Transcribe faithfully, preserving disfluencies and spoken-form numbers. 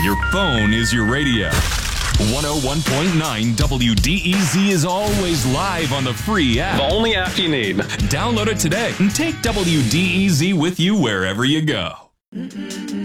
Your phone is your radio. one oh one point nine W D E Z is always live on the free app. The only app you need. Download it today and take W D E Z with you wherever you go. Mm-mm.